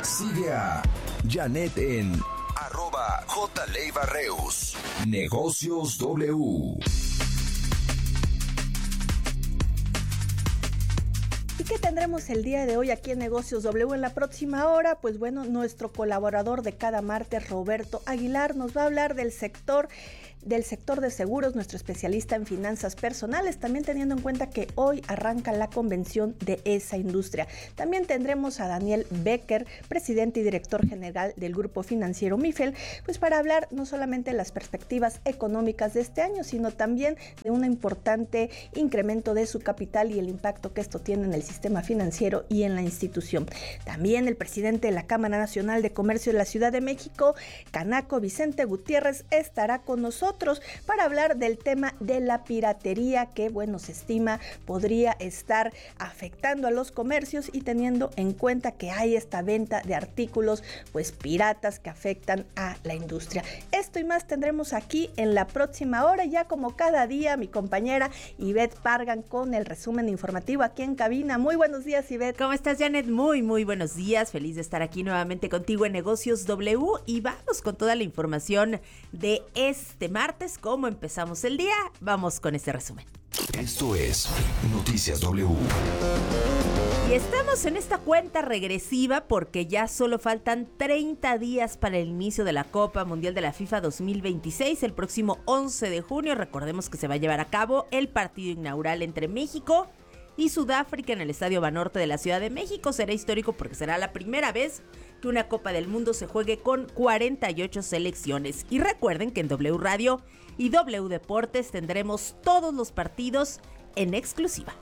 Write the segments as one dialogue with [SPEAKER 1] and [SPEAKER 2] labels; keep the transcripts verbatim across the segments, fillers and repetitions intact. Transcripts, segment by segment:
[SPEAKER 1] Sigue a Janet en arroba jleivarreus. Negocios W.
[SPEAKER 2] ¿Y qué tendremos el día de hoy aquí en Negocios W en la próxima hora? Pues bueno, nuestro colaborador de cada martes, Roberto Aguilar, nos va a hablar del sector del sector de seguros, nuestro especialista en finanzas personales, también teniendo en cuenta que hoy arranca la convención de esa industria. También tendremos a Daniel Becker, presidente y director general del grupo financiero Mifel, pues para hablar no solamente de las perspectivas económicas de este año, sino también de un importante incremento de su capital y el impacto que esto tiene en el sistema financiero y en la institución. También el presidente de la Cámara Nacional de Comercio de la Ciudad de México, Canaco Vicente Gutiérrez, estará con nosotros para hablar del tema de la piratería que, bueno, se estima podría estar afectando a los comercios y teniendo en cuenta que hay esta venta de artículos pues piratas que afectan a la industria. Esto y más tendremos aquí en la próxima hora, ya como cada día mi compañera Ivette Pargan con el resumen informativo aquí en cabina. Muy buenos días, Ivette.
[SPEAKER 3] ¿Cómo estás, Janet? Muy, muy buenos días. Feliz de estar aquí nuevamente contigo en Negocios W y vamos con toda la información de este martes. ¿Cómo empezamos el día? Vamos con este resumen.
[SPEAKER 1] Esto es Noticias W.
[SPEAKER 3] Y estamos en esta cuenta regresiva porque ya solo faltan treinta días para el inicio de la Copa Mundial de la FIFA dos mil veintiséis, el próximo once de junio. Recordemos que se va a llevar a cabo el partido inaugural entre México y Sudáfrica en el Estadio Banorte de la Ciudad de México. Será histórico porque será la primera vez que una Copa del Mundo se juegue con cuarenta y ocho selecciones. Y recuerden que en W Radio y W Deportes tendremos todos los partidos en exclusiva.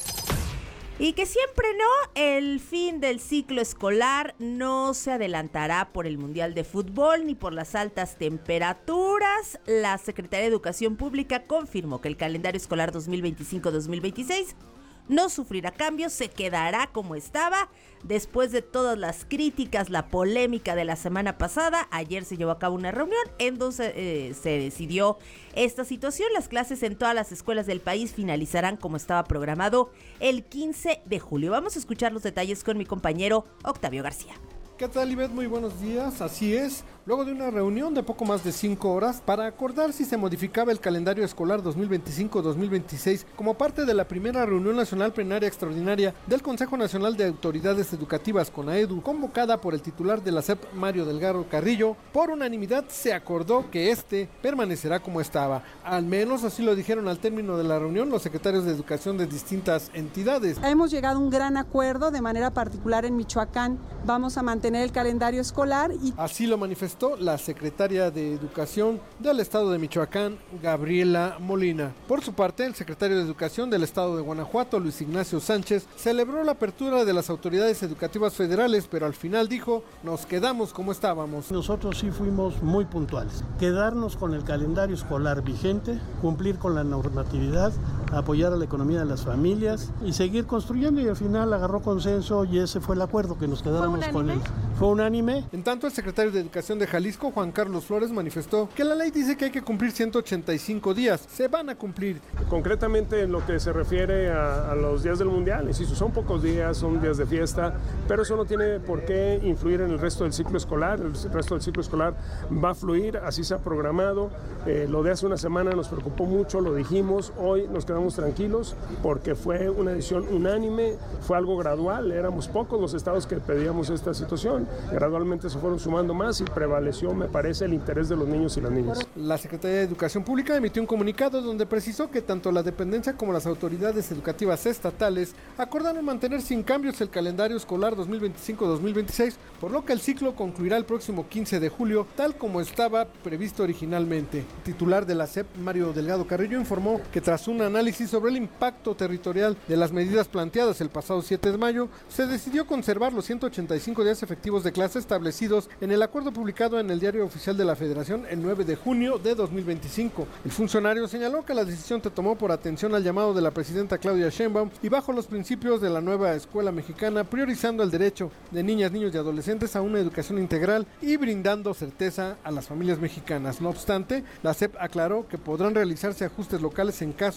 [SPEAKER 3] Y que siempre no, el fin del ciclo escolar no se adelantará por el Mundial de Fútbol ni por las altas temperaturas. La Secretaría de Educación Pública confirmó que el calendario escolar dos mil veinticinco dos mil veintiséis no sufrirá cambios, se quedará como estaba. Después de todas las críticas, la polémica de la semana pasada, ayer se llevó a cabo una reunión en donde eh, se decidió esta situación. Las clases en todas las escuelas del país finalizarán como estaba programado el quince de julio. Vamos a escuchar los detalles con mi compañero Octavio García.
[SPEAKER 4] ¿Qué tal, Ivette? Muy buenos días. Así es, luego de una reunión de poco más de cinco horas para acordar si se modificaba el calendario escolar dos mil veinticinco dos mil veintiséis como parte de la primera reunión nacional plenaria extraordinaria del Consejo Nacional de Autoridades Educativas CONAEDU, convocada por el titular de la S E P, Mario Delgado Carrillo, por unanimidad se acordó que este permanecerá como estaba. Al menos así lo dijeron al término de la reunión los secretarios de educación de distintas entidades.
[SPEAKER 5] Hemos llegado a un gran acuerdo, de manera particular en Michoacán. Vamos a mantener el calendario escolar y
[SPEAKER 4] así lo manifestó la secretaria de Educación del estado de Michoacán, Gabriela Molina. Por su parte, el secretario de Educación del estado de Guanajuato, Luis Ignacio Sánchez, celebró la apertura de las autoridades educativas federales, pero al final dijo, nos quedamos como estábamos.
[SPEAKER 6] Nosotros sí fuimos muy puntuales, quedarnos con el calendario escolar vigente, cumplir con la normatividad, apoyar a la economía de las familias y seguir construyendo, y al final agarró consenso y ese fue el acuerdo, que nos quedáramos con él. Fue unánime.
[SPEAKER 4] En tanto, el secretario de Educación de Jalisco, Juan Carlos Flores, manifestó que la ley dice que hay que cumplir ciento ochenta y cinco días. Se van a cumplir.
[SPEAKER 7] Concretamente, en lo que se refiere a, a los días del Mundial, insisto, son pocos días, son días de fiesta, pero eso no tiene por qué influir en el resto del ciclo escolar. El resto del ciclo escolar va a fluir, así se ha programado. Eh, lo de hace una semana nos preocupó mucho, lo dijimos. Hoy nos quedamos tranquilos porque fue una decisión unánime, fue algo gradual. Éramos pocos los estados que pedíamos esta situación. Gradualmente se fueron sumando más y prevaleció, me parece, el interés de los niños y las niñas.
[SPEAKER 4] La Secretaría de Educación Pública emitió un comunicado donde precisó que tanto la dependencia como las autoridades educativas estatales acordaron mantener sin cambios el calendario escolar dos mil veinticinco dos mil veintiséis, por lo que el ciclo concluirá el próximo quince de julio, tal como estaba previsto originalmente. El titular de la S E P, Mario Delgado Carrillo, informó que tras un análisis sobre el impacto territorial de las medidas planteadas el pasado siete de mayo, se decidió conservar los ciento ochenta y cinco días efectivos de clase establecidos en el acuerdo publicado en el Diario Oficial de la Federación el nueve de junio de dos mil veinticinco. El funcionario señaló que la decisión se tomó por atención al llamado de la presidenta Claudia Sheinbaum y bajo los principios de la nueva escuela mexicana, priorizando el derecho de niñas, niños y adolescentes a una educación integral y brindando certeza a las familias mexicanas. No obstante, la S E P aclaró que podrán realizarse ajustes locales en casos extraordinarios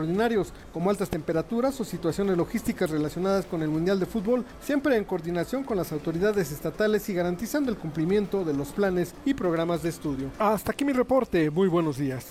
[SPEAKER 4] extraordinarios, como altas temperaturas o situaciones logísticas relacionadas con el Mundial de Fútbol, siempre en coordinación con las autoridades estatales y garantizando el cumplimiento de los planes y programas de estudio. Hasta aquí mi reporte, muy buenos días.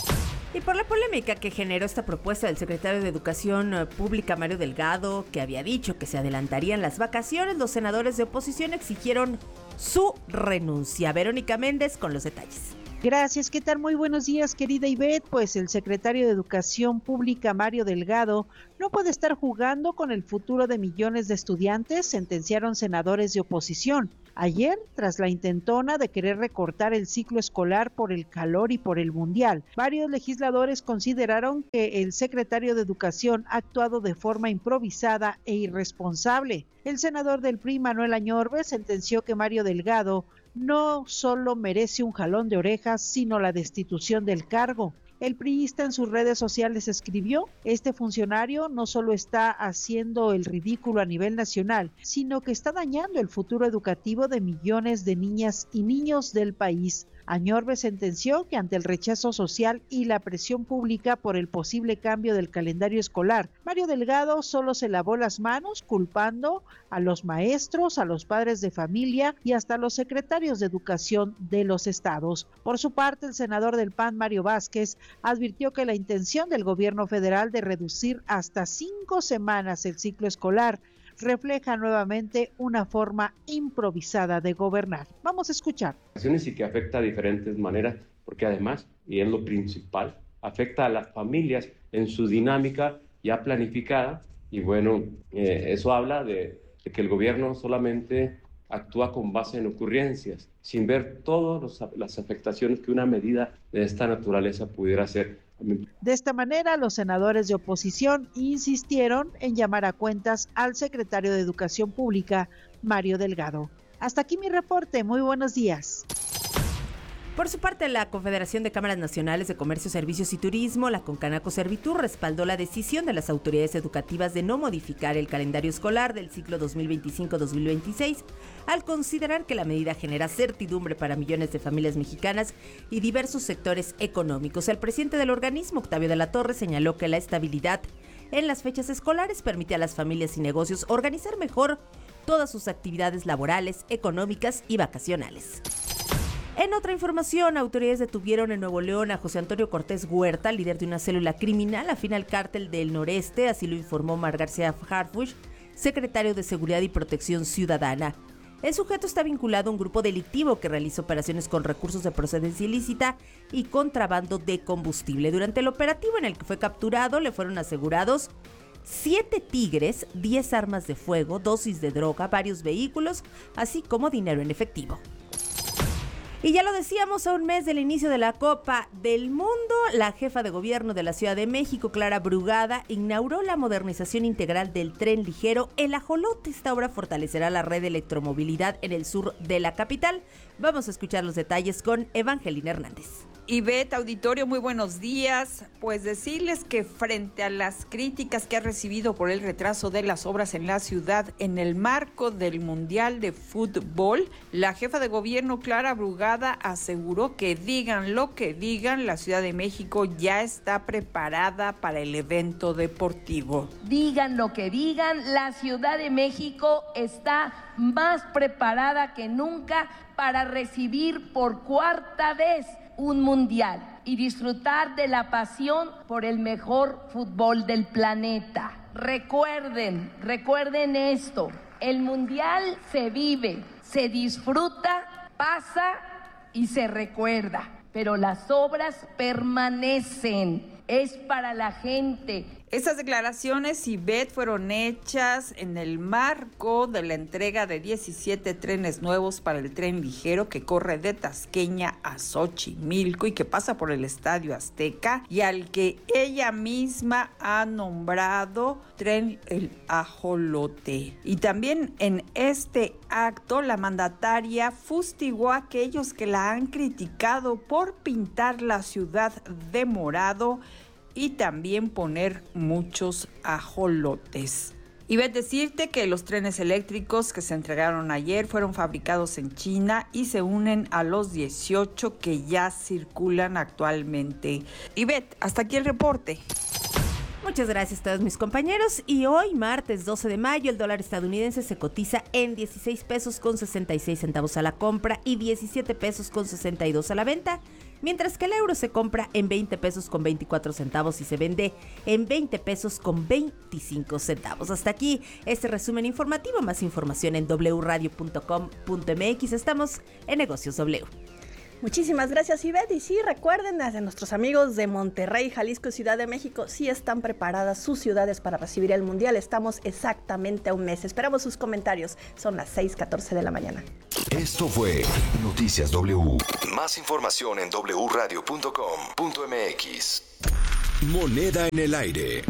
[SPEAKER 3] Y por la polémica que generó esta propuesta del secretario de Educación Pública, Mario Delgado, que había dicho que se adelantarían las vacaciones, los senadores de oposición exigieron su renuncia. Verónica Méndez con los detalles.
[SPEAKER 8] Gracias, ¿qué tal? Muy buenos días, querida Ivette. Pues el secretario de Educación Pública, Mario Delgado, no puede estar jugando con el futuro de millones de estudiantes, sentenciaron senadores de oposición. Ayer, tras la intentona de querer recortar el ciclo escolar por el calor y por el mundial, varios legisladores consideraron que el secretario de Educación ha actuado de forma improvisada e irresponsable. El senador del P R I, Manuel Añorbe, sentenció que Mario Delgado no solo merece un jalón de orejas, sino la destitución del cargo. El priista en sus redes sociales escribió: este funcionario no solo está haciendo el ridículo a nivel nacional, sino que está dañando el futuro educativo de millones de niñas y niños del país. Añorbe sentenció que ante el rechazo social y la presión pública por el posible cambio del calendario escolar, Mario Delgado solo se lavó las manos culpando a los maestros, a los padres de familia y hasta a los secretarios de educación de los estados. Por su parte, el senador del P A N, Mario Vázquez, advirtió que la intención del gobierno federal de reducir hasta cinco semanas el ciclo escolar refleja nuevamente una forma improvisada de gobernar. Vamos a escuchar.
[SPEAKER 9] Y que afecta de diferentes maneras, porque además, y es lo principal, afecta a las familias en su dinámica ya planificada, y bueno, eh, eso habla de, de que el gobierno solamente actúa con base en ocurrencias, sin ver todas las afectaciones que una medida de esta naturaleza pudiera hacer.
[SPEAKER 8] De esta manera, los senadores de oposición insistieron en llamar a cuentas al secretario de Educación Pública, Mario Delgado. Hasta aquí mi reporte. Muy buenos días.
[SPEAKER 3] Por su parte, la Confederación de Cámaras Nacionales de Comercio, Servicios y Turismo, la Concanaco Servitur, respaldó la decisión de las autoridades educativas de no modificar el calendario escolar del ciclo dos mil veinticinco dos mil veintiséis, al considerar que la medida genera certidumbre para millones de familias mexicanas y diversos sectores económicos. El presidente del organismo, Octavio de la Torre, señaló que la estabilidad en las fechas escolares permite a las familias y negocios organizar mejor todas sus actividades laborales, económicas y vacacionales. En otra información, autoridades detuvieron en Nuevo León a José Antonio Cortés Huerta, líder de una célula criminal afín al cártel del Noreste, así lo informó Mar García Harfuch, secretario de Seguridad y Protección Ciudadana. El sujeto está vinculado a un grupo delictivo que realiza operaciones con recursos de procedencia ilícita y contrabando de combustible. Durante el operativo en el que fue capturado, le fueron asegurados siete tigres, diez armas de fuego, dosis de droga, varios vehículos, así como dinero en efectivo. Y ya lo decíamos, a un mes del inicio de la Copa del Mundo, la jefa de gobierno de la Ciudad de México, Clara Brugada, inauguró la modernización integral del tren ligero El Ajolote. Esta obra fortalecerá la red de electromovilidad en el sur de la capital. Vamos a escuchar los detalles con Evangelina Hernández.
[SPEAKER 10] Ivette, auditorio, muy buenos días. Pues decirles que frente a las críticas que ha recibido por el retraso de las obras en la ciudad en el marco del Mundial de Fútbol, la jefa de gobierno, Clara Brugada, aseguró que digan lo que digan, la Ciudad de México ya está preparada para el evento deportivo.
[SPEAKER 11] Digan lo que digan, la Ciudad de México está más preparada que nunca para recibir por cuarta vez un mundial y disfrutar de la pasión por el mejor fútbol del planeta. Recuerden, recuerden esto, el mundial se vive, se disfruta, pasa y se recuerda, pero las obras permanecen, es para la gente.
[SPEAKER 10] Estas declaraciones, Ivette, fueron hechas en el marco de la entrega de diecisiete trenes nuevos para el tren ligero que corre de Tasqueña a Xochimilco y que pasa por el Estadio Azteca y al que ella misma ha nombrado Tren El Ajolote. Y también en este acto la mandataria fustigó a aquellos que la han criticado por pintar la ciudad de morado y también poner muchos ajolotes. Y ves decirte que los trenes eléctricos que se entregaron ayer fueron fabricados en China y se unen a los dieciocho que ya circulan actualmente. Y ves, hasta aquí el reporte.
[SPEAKER 3] Muchas gracias a todos mis compañeros. Y hoy, martes doce de mayo, el dólar estadounidense se cotiza en dieciséis pesos con sesenta y seis centavos a la compra y diecisiete pesos con sesenta y dos a la venta, mientras que el euro se compra en veinte pesos con veinticuatro centavos y se vende en veinte pesos con veinticinco centavos. Hasta aquí este resumen informativo. Más información en doble u radio punto com punto m x. Estamos en Negocios W.
[SPEAKER 2] Muchísimas gracias, Ivette. Y sí, recuerden a nuestros amigos de Monterrey, Jalisco y Ciudad de México, sí están preparadas sus ciudades para recibir el Mundial. Estamos exactamente a un mes. Esperamos sus comentarios. Son las seis catorce de la mañana.
[SPEAKER 1] Esto fue Noticias W. Más información en doble u radio punto com punto m x. Moneda en el aire.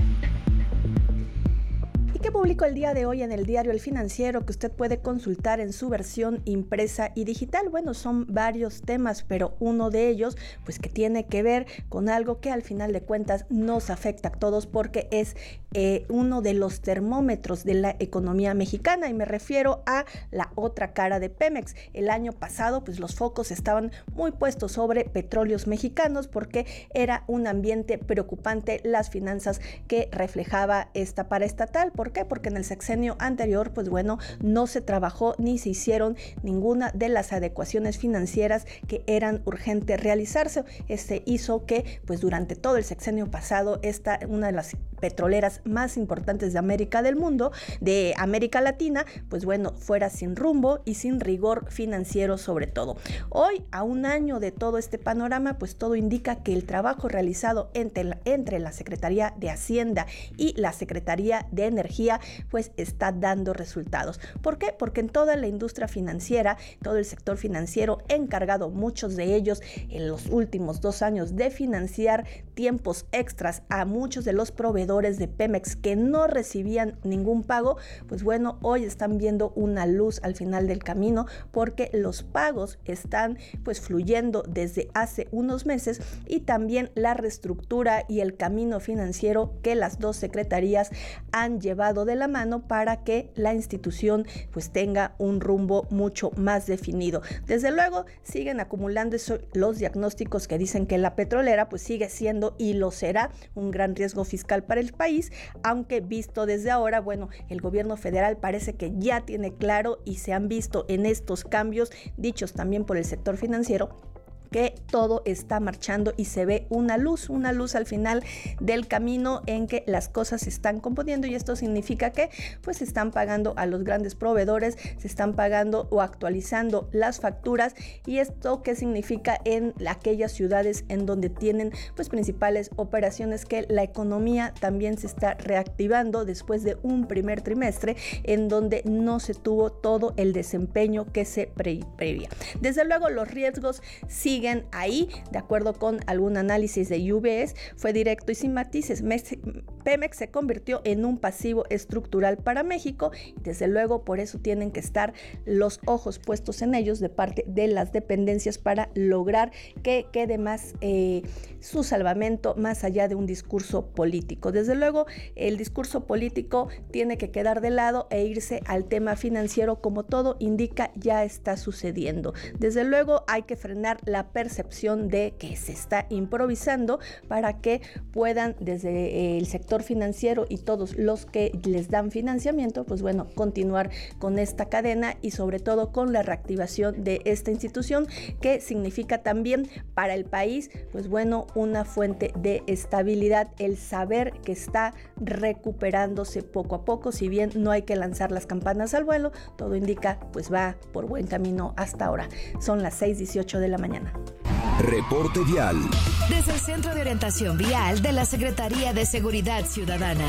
[SPEAKER 2] ¿Qué publicó el día de hoy en el diario El Financiero que usted puede consultar en su versión impresa y digital? Bueno, son varios temas, pero uno de ellos, pues que tiene que ver con algo que al final de cuentas nos afecta a todos porque es eh, uno de los termómetros de la economía mexicana, y me refiero a la otra cara de Pemex. El año pasado, pues los focos estaban muy puestos sobre Petróleos Mexicanos porque era un ambiente preocupante las finanzas que reflejaba esta paraestatal. ¿Por qué? Porque en el sexenio anterior, pues bueno, no se trabajó ni se hicieron ninguna de las adecuaciones financieras que eran urgentes realizarse. Este hizo que, pues durante todo el sexenio pasado, esta, una de las petroleras más importantes de América del mundo, de América Latina, pues bueno, fuera sin rumbo y sin rigor financiero sobre todo. Hoy, a un año de todo este panorama, pues todo indica que el trabajo realizado entre la, entre la Secretaría de Hacienda y la Secretaría de Energía, pues está dando resultados. ¿Por qué? Porque en toda la industria financiera, todo el sector financiero encargado, muchos de ellos en los últimos dos años, de financiar tiempos extras a muchos de los proveedores de Pemex que no recibían ningún pago, pues bueno, hoy están viendo una luz al final del camino porque los pagos están pues fluyendo desde hace unos meses, y también la reestructura y el camino financiero que las dos secretarías han llevado de la mano para que la institución pues tenga un rumbo mucho más definido. Desde luego siguen acumulando eso, los diagnósticos que dicen que la petrolera pues sigue siendo y lo será un gran riesgo fiscal para el país, aunque visto desde ahora, bueno, el gobierno federal parece que ya tiene claro, y se han visto en estos cambios dichos también por el sector financiero, que todo está marchando y se ve una luz, una luz al final del camino en que las cosas se están componiendo, y esto significa que pues se están pagando a los grandes proveedores, se están pagando o actualizando las facturas, y esto qué significa en aquellas ciudades en donde tienen pues principales operaciones, que la economía también se está reactivando después de un primer trimestre en donde no se tuvo todo el desempeño que se pre- prevía. Desde luego los riesgos siguen siguen ahí, de acuerdo con algún análisis de U B S, fue directo y sin matices. Pemex se convirtió en un pasivo estructural para México, y desde luego por eso tienen que estar los ojos puestos en ellos de parte de las dependencias para lograr que quede más eh, su salvamento más allá de un discurso político. Desde luego el discurso político tiene que quedar de lado e irse al tema financiero, como todo indica ya está sucediendo. Desde luego hay que frenar la percepción de que se está improvisando para que puedan desde el sector financiero y todos los que les dan financiamiento, pues bueno, continuar con esta cadena y sobre todo con la reactivación de esta institución, que significa también para el país, pues bueno, una fuente de estabilidad, el saber que está recuperándose poco a poco. Si bien no hay que lanzar las campanas al vuelo, todo indica pues va por buen camino hasta ahora. Son las seis dieciocho de la mañana.
[SPEAKER 1] Reporte vial.
[SPEAKER 12] Desde el Centro de Orientación Vial de la Secretaría de Seguridad Ciudadana.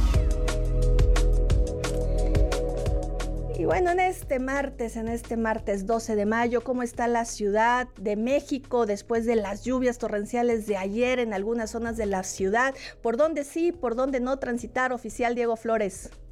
[SPEAKER 2] Y bueno, en este martes, en este martes doce de mayo, ¿cómo está la Ciudad de México después de las lluvias torrenciales de ayer en algunas zonas de la ciudad? ¿Por dónde sí, por dónde no transitar, oficial Diego Flores?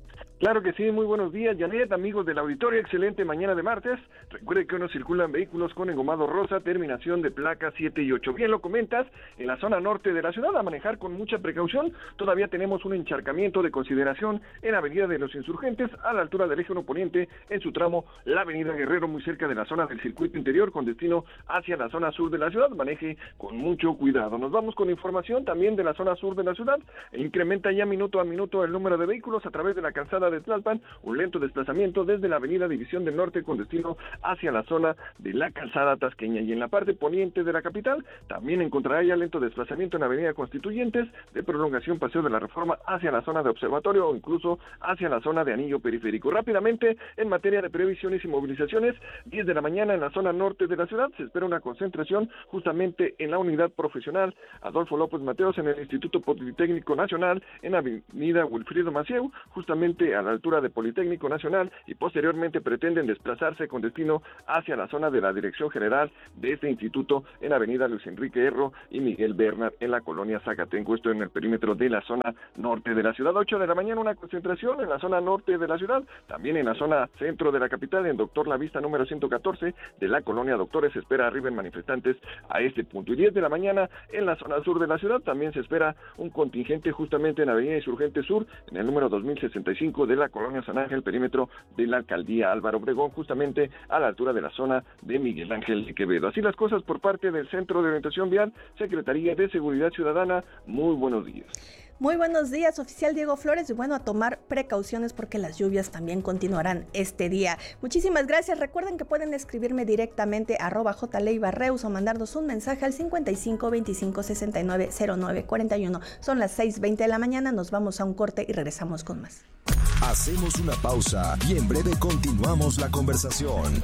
[SPEAKER 13] Claro que sí, muy buenos días, Janet, amigos del auditorio, excelente mañana de martes. Recuerde que hoy nos circulan vehículos con engomado rosa, terminación de placa siete y ocho. Bien lo comentas, en la zona norte de la ciudad, a manejar con mucha precaución. Todavía tenemos un encharcamiento de consideración en Avenida de los Insurgentes, a la altura del eje uno poniente, en su tramo, la Avenida Guerrero, muy cerca de la zona del circuito interior, con destino hacia la zona sur de la ciudad. Maneje con mucho cuidado. Nos vamos con información también de la zona sur de la ciudad. Incrementa ya minuto a minuto el número de vehículos a través de la calzada de Tlalpan, un lento desplazamiento desde la avenida División del Norte con destino hacia la zona de la calzada tasqueña, y en la parte poniente de la capital también encontrará ya lento desplazamiento en avenida Constituyentes, de prolongación Paseo de la Reforma hacia la zona de Observatorio o incluso hacia la zona de Anillo Periférico. Rápidamente, en materia de previsiones y movilizaciones, diez de la mañana en la zona norte de la ciudad se espera una concentración justamente en la unidad profesional Adolfo López Mateos, en el Instituto Politécnico Nacional, en avenida Wilfrido Macieu, justamente a la altura de Politécnico Nacional, y posteriormente pretenden desplazarse con destino hacia la zona de la Dirección General de este instituto en avenida Luis Enrique Erro y Miguel Bernard en la colonia Zacatenco, esto en el perímetro de la zona norte de la ciudad. Ocho de la mañana una concentración en la zona norte de la ciudad, también en la zona centro de la capital, en Doctor La Vista número ciento catorce de la colonia Doctores, se espera arriben manifestantes a este punto. Y diez de la mañana en la zona sur de la ciudad también se espera un contingente justamente en avenida Insurgente Sur, en el número dos mil sesenta y cinco de la colonia San Ángel, perímetro de la alcaldía Álvaro Obregón, justamente a la altura de la zona de Miguel Ángel de Quevedo. Así las cosas por parte del Centro de Orientación Vial, Secretaría de Seguridad Ciudadana. Muy buenos días.
[SPEAKER 2] Muy buenos días, oficial Diego Flores, y bueno, a tomar precauciones porque las lluvias también continuarán este día. Muchísimas gracias. Recuerden que pueden escribirme directamente a arroba jleibarreus o mandarnos un mensaje al cincuenta y cinco veinticinco sesenta y nueve cero nueve cuarenta y uno. Son las seis veinte de la mañana, nos vamos a un corte y regresamos con más.
[SPEAKER 1] Hacemos una pausa y en breve continuamos la conversación.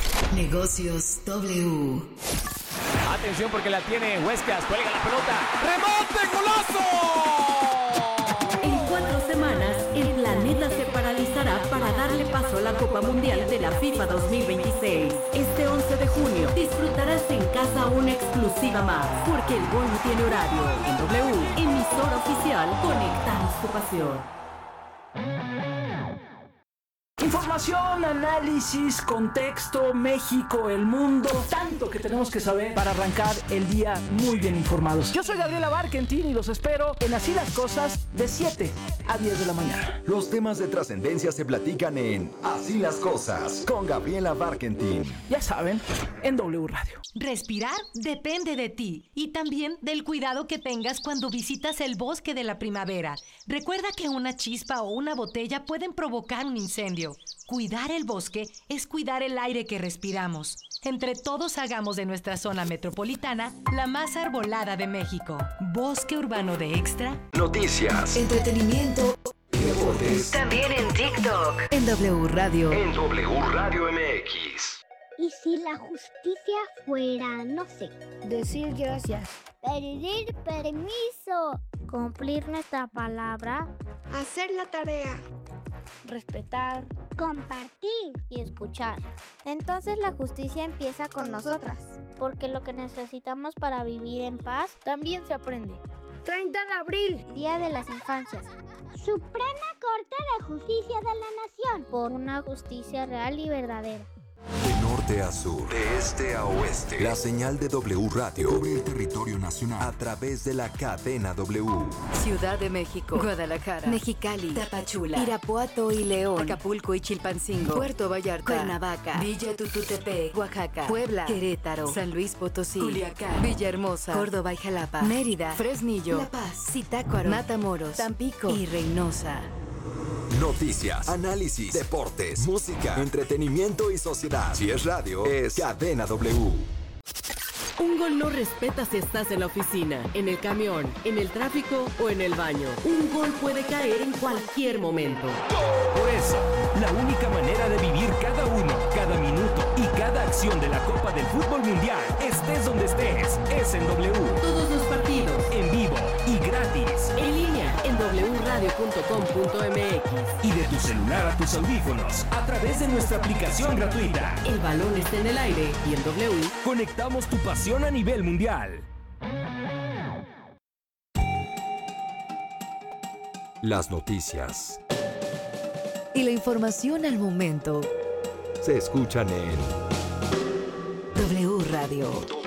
[SPEAKER 12] Negocios W.
[SPEAKER 14] Atención porque la tiene Huescas, cuelga la pelota. ¡Remate, golazo!
[SPEAKER 15] En cuatro semanas, el planeta se paralizará para darle paso a la Copa Mundial de la FIFA dos mil veintiséis. Este once de junio disfrutarás en casa una exclusiva más, porque el gol no tiene horario. En W, emisora oficial, conectamos tu pasión.
[SPEAKER 16] Información, análisis, contexto, México, el mundo, tanto que tenemos que saber para arrancar el día muy bien informados. Yo soy Gabriela Barkentin y los espero en Así las Cosas de siete a diez de la mañana.
[SPEAKER 1] Los temas de trascendencia se platican en Así las Cosas con Gabriela Barkentin.
[SPEAKER 16] Ya saben, en W Radio.
[SPEAKER 17] Respirar depende de ti y también del cuidado que tengas cuando visitas el bosque de la primavera. Recuerda que una chispa o una botella pueden provocar un incendio. Cuidar el bosque es cuidar el aire que respiramos. Entre todos hagamos de nuestra zona metropolitana la más arbolada de México. Bosque Urbano de Extra.
[SPEAKER 1] Noticias.
[SPEAKER 12] Entretenimiento.
[SPEAKER 1] Deportes.
[SPEAKER 12] También en TikTok. En W Radio.
[SPEAKER 1] En W Radio M X.
[SPEAKER 18] ¿Y si la justicia fuera, no sé, decir gracias, pedir permiso, cumplir nuestra palabra, hacer la tarea, respetar, compartir y escuchar? Entonces la justicia empieza con nosotras, porque lo que necesitamos para vivir en paz también se aprende. treinta de abril, Día de las Infancias. Suprema Corte de Justicia de la Nación, por una justicia real y verdadera.
[SPEAKER 1] De norte a sur, de este a oeste, la señal de W Radio cubre el territorio nacional a través de la cadena W.
[SPEAKER 12] Ciudad de México, Guadalajara, Mexicali, Tapachula, Irapuato y León, Acapulco y Chilpancingo, Puerto Vallarta, Cuernavaca, Villa Tututepec, Oaxaca, Puebla, Querétaro, San Luis Potosí, Culiacán, Villahermosa, Córdoba y Jalapa, Mérida, Fresnillo, La Paz, Zitácuaro, Matamoros, Tampico y Reynosa.
[SPEAKER 1] Noticias, análisis, deportes, música, entretenimiento y sociedad. Si es radio, es Cadena W.
[SPEAKER 15] Un gol no respeta si estás en la oficina, en el camión, en el tráfico o en el baño. Un gol puede caer en cualquier momento.
[SPEAKER 19] Por eso, la única manera de vivir cada uno, cada minuto y cada acción de la Copa del Fútbol Mundial, estés donde estés, es en W.
[SPEAKER 15] Todos los partidos,
[SPEAKER 19] en vivo y gratis.
[SPEAKER 15] En línea, en w radio punto com punto m x.
[SPEAKER 19] Y de tu celular a tus audífonos, a través de nuestra aplicación gratuita.
[SPEAKER 15] El balón está en el aire y en W
[SPEAKER 19] conectamos tu pasión a nivel mundial.
[SPEAKER 1] Las noticias.
[SPEAKER 12] y la información al momento
[SPEAKER 1] se escuchan en
[SPEAKER 12] W Radio.